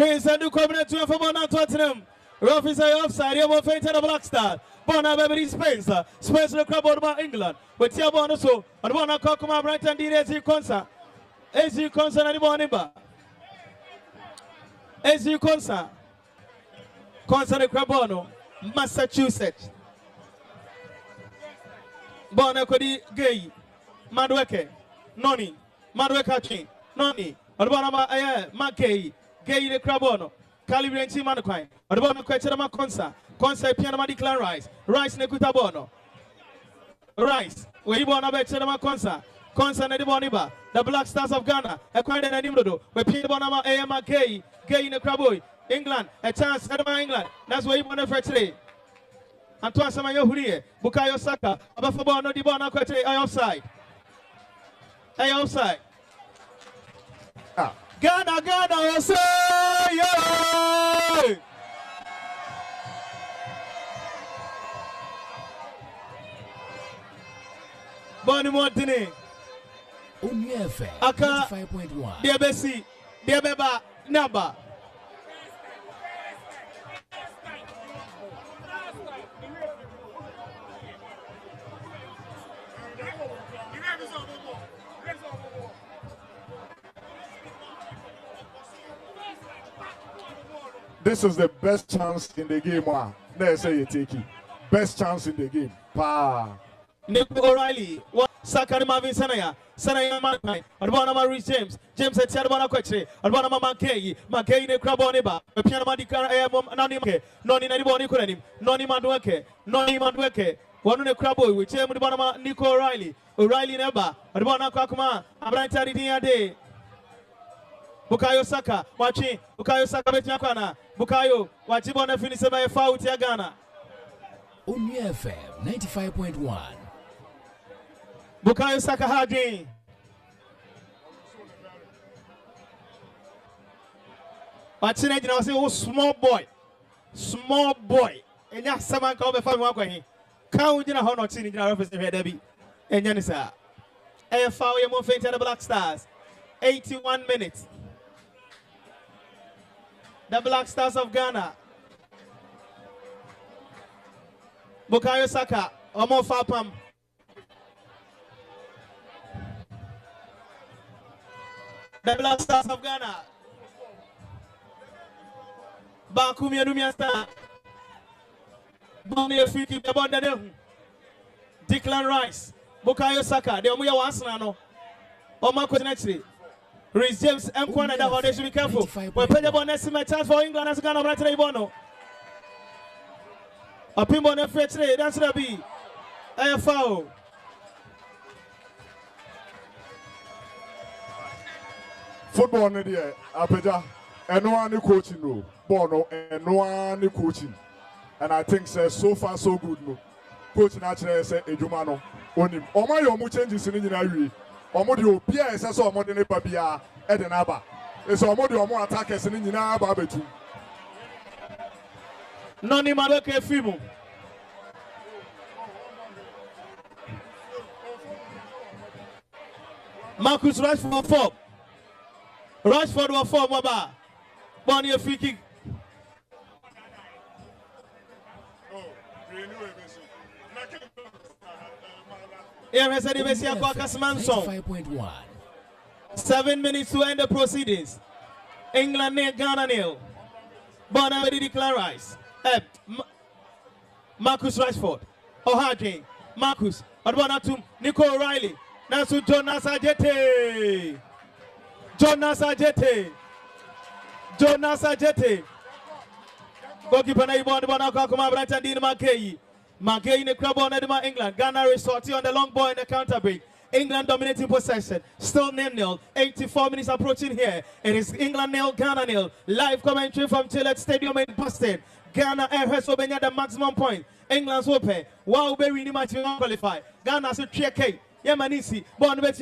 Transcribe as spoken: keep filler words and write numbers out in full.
Prince and the covenant to for Bona Tottenham. Rough is a offside, you will faint at the Black Star. Bona Beverly Spencer, Spencer Crab about England. With Tiabon so, and Bona Kokuma Bright and D S U concert. As you concern any Boniba. As you concern. Concern Crabono, Massachusetts. Bona Kodi Gay, Madweke, Noni, Madwekachi, Noni, Adbonama Air, Makay, Gay the Crabono, Calibrian Timanaquine, Adbona Quecherama Consa, Consa Pianama Declan Rice, Rice Nekutabono, Rice, where you born about Chenama Consa, Consa Nediboniba, the Black Stars of Ghana, acquired an Animodo, where Pianama Air Makay, Gay in the Craboy, England, a chance, Edema England, that's where you want to fetch today. Antoine Samayo Hurie, Bukayo Saka, Abafabo no Dibona Quetre, I offside. I offside. Ah. Ghana, Ghana, offside! Bonnie Montini. Aka, five point one. Dear Bessie, dear Beba, Naba. This is the best chance in the game. Let's say you take it. Best chance in the game. Pa. Nick O'Reilly, what Sakari Marvin Sanaya, Sanaya Markai, Adbonama Rich James, James at Chadbana Quetre, Adbonama Mankay, Mankay ne Craboniba, a piano Dicara Nonimke, Noni Nadiboni Kurenim, Noni Mandweke, Noni Mandweke, one in a crabo with Jim Bonama Nico O'Reilly, O'Reilly Neba, Adbona Kakuma, Abrantari Day. Bukayo Saka, watching Bukayo Saka Betjakana, Bukayo, Wachibona finish by a foul to Ghana. Only F M ninety-five point one. Bukayo Saka Hagi. Watching it, I say, oh, small boy, small boy, and yes, someone called the family. Count in a honor in the office of Debbie, and Yanisa. A foul, you move into the Black Stars. eighty-one minutes. The Black Stars of Ghana. Bukayo Saka, Omo Fapam. The Black Stars of Ghana. Bakumi Anumia Star. Bonnie Fiki, the Bonda Declan Rice. Bukayo Saka, the Omuya Wasnano. Oma Kotinetri. Rhys James and Kwana, they should be careful. We're playing about next chance for England as Ghana right today, Bono. A pinball on the today, that's what be. A foul. Football, Nadia, Apeja, and no one coaching, no. Bono, and no one coaching. And I think so, so far, so good, no. Coaching actually said, Ejumano, only. Oh, my, your changes in the Omodio Pia is also a modern Pabia Edenaba. It's a Omodio more attackers in Nina Babetu. Noni Madoke Fibu. Marcus Rashford four. Rashford was four, Baba. Bonnie a free kick. five point one. Seven minutes to end the proceedings. England nil, Ghana nil. Bona already declare Rice. Eh, Marcus Rashford. O'Hara. Marcus. Adbona Nico O'Reilly. Nasu Jonas Ajete. Jonas Ajete. Jonas Ajete. Goalkeeper na ibon Bona Kakuma Brighton Dean Mackay. Mackay in the crab on Edema England. Ghana resorting on the long ball in the counter break. England dominating possession. Still nil nil. eighty-four minutes approaching here. It is England nil, Ghana nil. Live commentary from Gillette Stadium in Boston. Ghana air will be near the maximum point. England's open. Wow, very much qualify. Ghana's a three K. Yemanisi. Born